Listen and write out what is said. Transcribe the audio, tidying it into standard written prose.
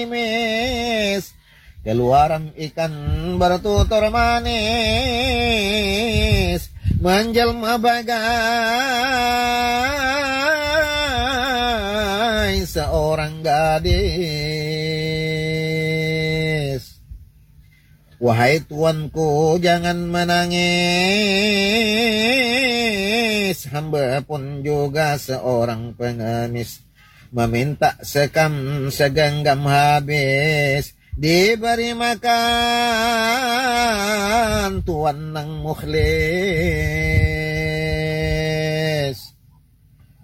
Mes keluaran ikan bertutur manis menjelma bagai seorang gadis. Wahai tuanku, jangan menangis, hamba pun juga seorang pengemis, meminta sekam segenggam habis, diberi makan tuan nang mukhlis.